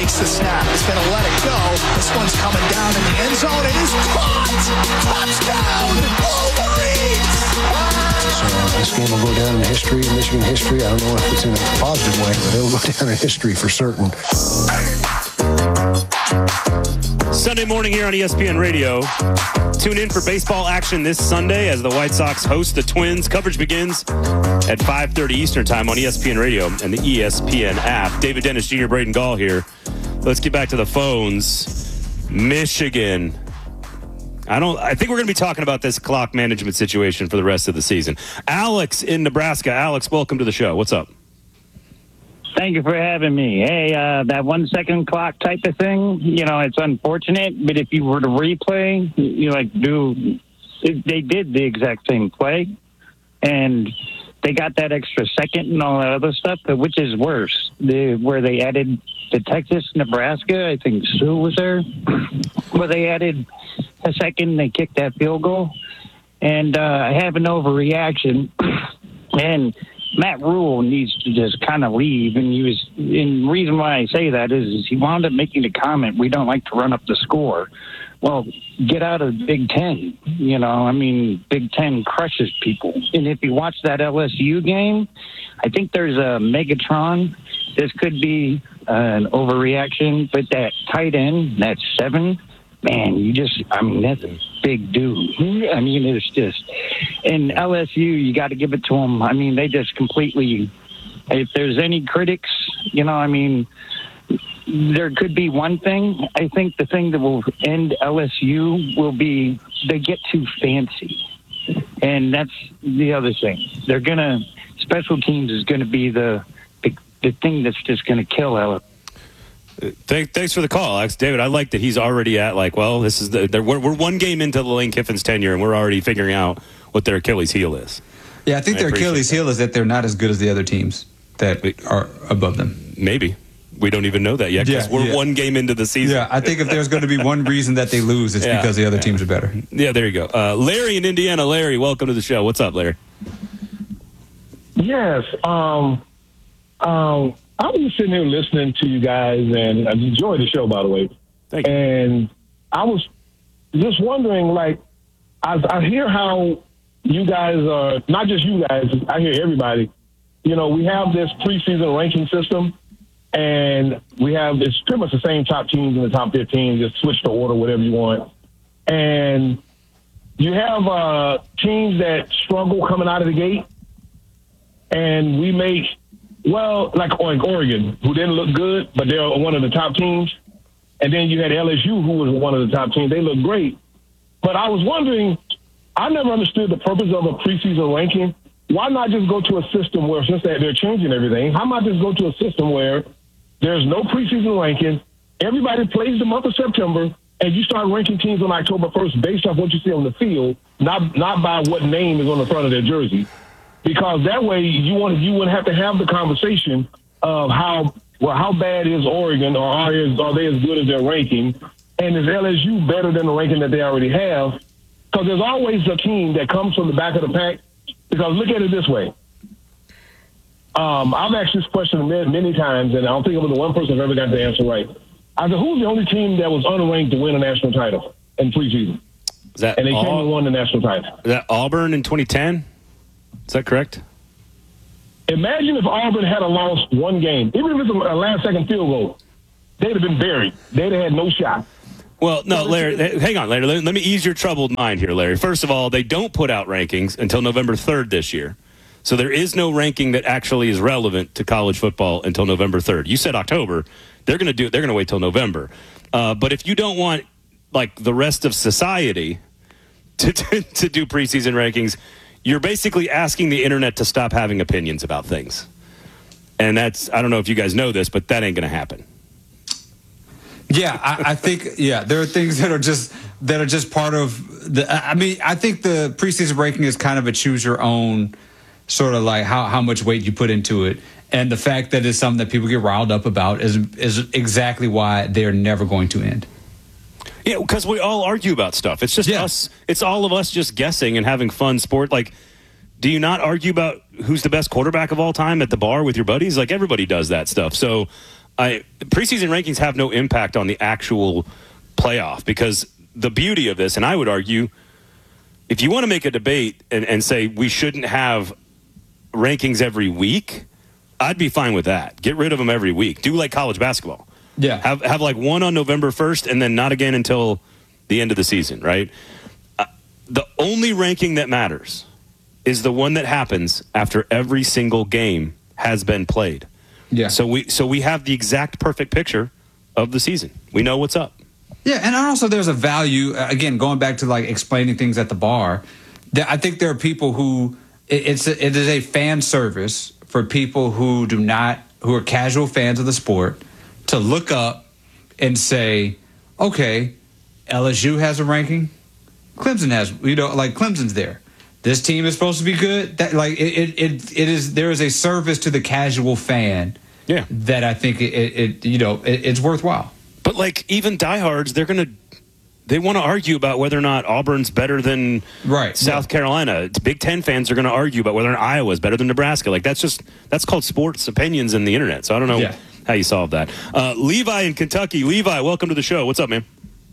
takes the snap. He's going to let it go. This one's coming down in the end zone. It is caught. Touchdown, Wolverines. So this game will go down in history, in Michigan history. I don't know if it's in a positive way, but it'll go down in history for certain. Sunday morning here on ESPN Radio. Tune in for baseball action this Sunday as the White Sox host the Twins. Coverage begins at 5:30 Eastern Time on ESPN Radio and the ESPN app. David Dennis Jr., Braden Gall here. Let's get back to the phones. Michigan. I think we're going to be talking about this clock management situation for the rest of the season. Alex in Nebraska. Alex, welcome to the show. What's up? Thank you for having me. Hey, that 1 second clock type of thing, it's unfortunate, but if you were to replay, they did the exact same play, and they got that extra second and all that other stuff, but which is worse? Where they added the Texas, Nebraska, I think Sue was there, where they added a second, they kicked that field goal, and I have an overreaction, and Matt Rule needs to just kind of leave, and the reason why I say that is he wound up making the comment, we don't like to run up the score. Well, get out of the Big Ten. Big Ten crushes people. And if you watch that LSU game, I think there's a Megatron. This could be an overreaction, but that tight end, that 7, man, that's a big dude. It's just, in LSU, you got to give it to them. They just completely, if there's any critics, there could be one thing. I think the thing that will end LSU will be they get too fancy. And that's the other thing. Special teams is going to be the thing that's just going to kill LSU. Thanks for the call, Alex. David, I like that he's already at this is we're one game into the Lane Kiffin's tenure, and we're already figuring out what their Achilles heel is. Yeah, I think their Achilles heel is that they're not as good as the other teams that are above them. Maybe. We don't even know that yet because we're one game into the season. Yeah, I think if there's going to be one reason that they lose, it's because the other teams are better. Yeah, there you go. Larry in Indiana. Larry, welcome to the show. What's up, Larry? Yes. I was just sitting here listening to you guys, and I enjoyed the show, by the way. Thank you. And I was just wondering, I hear how you guys are, not just you guys, I hear everybody. We have this preseason ranking system, and it's pretty much the same top teams in the top 15, just switch the order, whatever you want. And you have teams that struggle coming out of the gate, and we make, like Oregon, who didn't look good, but they're one of the top teams. And then you had LSU, who was one of the top teams. They look great. But I was wondering, I never understood the purpose of a preseason ranking. Why not just go to a system where, since they're changing everything, how about just go to a system where there's no preseason ranking, everybody plays the month of September, and you start ranking teams on October 1st based off what you see on the field, not by what name is on the front of their jersey. Because that way you wouldn't have to have the conversation of how bad is Oregon, or are they as good as their ranking, and is LSU better than the ranking that they already have? Because there's always a team that comes from the back of the pack. Because look at it this way. I've asked this question many times, and I don't think I'm the one person I've ever got the answer right. I said, who's the only team that was unranked to win a national title in preseason? And they came and won the national title. Is that Auburn in 2010? Is that correct? Imagine if Auburn had lost one game. Even if it's a last-second field goal, they'd have been buried. They'd have had no shot. Well, no, Larry, hang on, Larry. Let me ease your troubled mind here, Larry. First of all, they don't put out rankings until November 3rd this year. So there is no ranking that actually is relevant to college football until November 3rd. You said October. They're going to wait till November. But if you don't want, the rest of society to do preseason rankings, you're basically asking the internet to stop having opinions about things. And I don't know if you guys know this, but that ain't going to happen. Yeah, I think, there are things that are just part of I think the preseason ranking is kind of a choose your own sort of how much weight you put into it. And the fact that it's something that people get riled up about is exactly why they're never going to end. Yeah, because we all argue about stuff. It's just us. It's all of us just guessing and having fun sport. Do you not argue about who's the best quarterback of all time at the bar with your buddies? Everybody does that stuff. So preseason rankings have no impact on the actual playoff, because the beauty of this, and I would argue, if you want to make a debate and say we shouldn't have rankings every week, I'd be fine with that. Get rid of them every week. Do like college basketball. Yeah. Have like one on November 1st and then not again until the end of the season, right? The only ranking that matters is the one that happens after every single game has been played. Yeah. So we have the exact perfect picture of the season. We know what's up. Yeah, and also there's a value, again, going back to like explaining things at the bar. I think there are people who it is a fan service for people who are casual fans of the sport to look up and say, okay, LSU has a ranking, Clemson has, like Clemson's there. This team is supposed to be good. That like it is. There is a service to the casual fan. Yeah. That I think it's worthwhile. But like even diehards, they want to argue about whether or not Auburn's better than South Carolina. Big Ten fans are going to argue about whether or not Iowa is better than Nebraska. Like that's called sports opinions in the internet. So I don't know how you solve that. Levi in Kentucky. Levi, welcome to the show. What's up, man?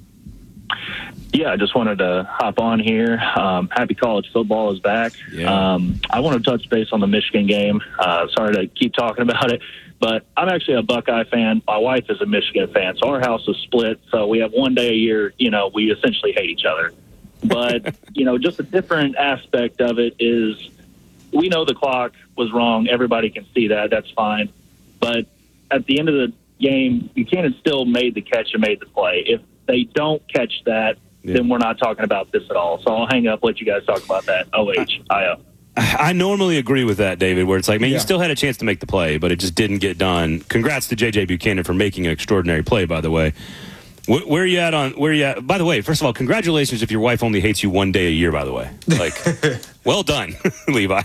Yeah, I just wanted to hop on here. Happy college football is back. Yeah. I want to touch base on the Michigan game. Sorry to keep talking about it, but I'm actually a Buckeye fan. My wife is a Michigan fan, so our house is split. So we have one day a year, we essentially hate each other. But, just a different aspect of it is we know the clock was wrong. Everybody can see that. That's fine. But at the end of the game, Buchanan still made the catch and made the play. If they don't catch that, then we're not talking about this at all. So I'll hang up, let you guys talk about that. OHIO. I normally agree with that, David, where it's like, man, you still had a chance to make the play, but it just didn't get done. Congrats to J.J. Buchanan for making an extraordinary play, by the way. Where are you at? By the way, first of all, congratulations if your wife only hates you one day a year, by the way. Like, well done, Levi.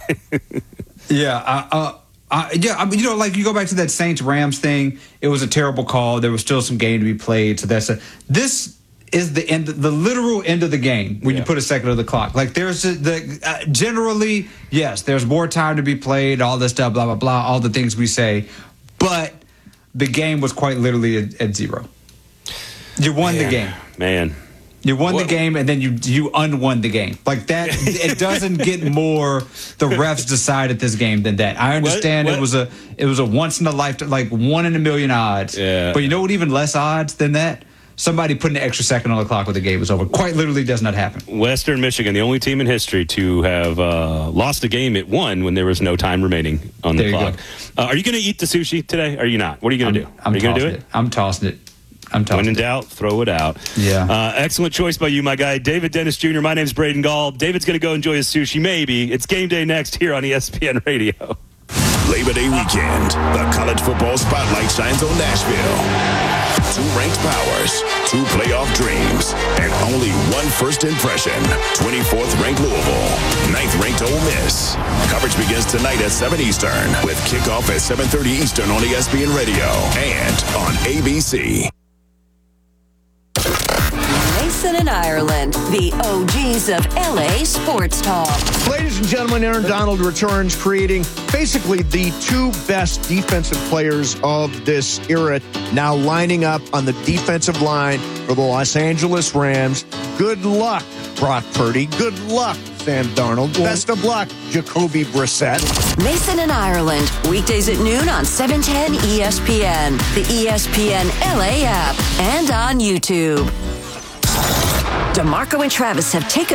Yeah. Like you go back to that Saints-Rams thing, it was a terrible call. There was still some game to be played. So this is the end, the literal end of the game when you put a second on the clock. Like there's generally, yes, there's more time to be played, all this stuff, blah, blah, blah, all the things we say. But the game was quite literally at zero. You won the game. Man. You won the game, and then you unwon the game. Like that, it doesn't get more. The refs decided this game than that. I understand it was a once in a lifetime, like 1 in a million odds. Yeah. But you know what? Even less odds than that. Somebody put an extra second on the clock when the game was over. Quite literally does not happen. Western Michigan, the only team in history to have lost a game it won when there was no time remaining on the clock. Are you going to eat the sushi today? Or are you not? What are you going to do? Are you going to do it? I'm tossing it. When in doubt, throw it out. Yeah. Excellent choice by you, my guy. David Dennis Jr., my name's Braden Gall. David's going to go enjoy his sushi, maybe. It's game day next here on ESPN Radio. Labor Day weekend, the college football spotlight shines on Nashville. 2 ranked powers, 2 playoff dreams, and only 1 first impression. 24th ranked Louisville, 9th ranked Ole Miss. Coverage begins tonight at 7 Eastern with kickoff at 7:30 Eastern on ESPN Radio and on ABC. Mason and Ireland, the OGs of LA Sports Talk. Ladies and gentlemen, Aaron Donald returns, creating basically the 2 best defensive players of this era, now lining up on the defensive line for the Los Angeles Rams. Good luck, Brock Purdy. Good luck, Sam Darnold. Best of luck, Jacoby Brissett. Mason and Ireland, weekdays at noon on 710 ESPN, the ESPN LA app, and on YouTube. DeMarco and Travis have taken